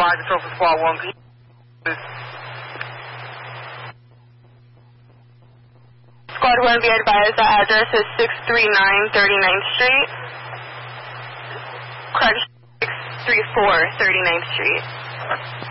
Fire Control for Squad 1. Can you... Squad 1, be advised the address is 639 39th Street. Correction, 634 39th Street.